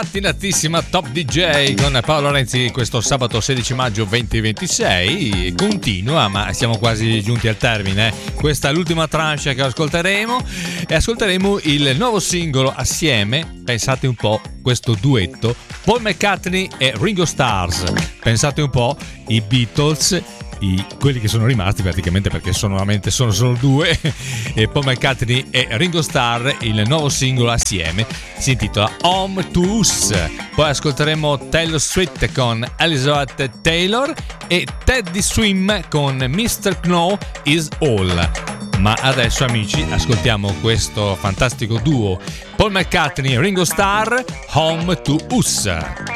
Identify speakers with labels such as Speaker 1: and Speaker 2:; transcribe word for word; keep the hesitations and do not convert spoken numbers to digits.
Speaker 1: Mattinatissima Top D J con Paolo Renzi questo sabato sedici maggio duemilaventisei continua, ma siamo quasi giunti al termine. Questa è l'ultima tranche che ascolteremo e ascolteremo il nuovo singolo assieme, pensate un po', questo duetto Paul McCartney e Ringo Starr. Pensate un po', i Beatles, I, quelli che sono rimasti praticamente, perché sono veramente sono solo due, e Paul McCartney e Ringo Starr. Il nuovo singolo assieme si intitola Home to Us. Poi ascolteremo Taylor Swift con Elizabeth Taylor e Teddy Swim con mister Know Is All. Ma adesso, amici, ascoltiamo questo fantastico duo Paul McCartney e Ringo Starr, Home to Us.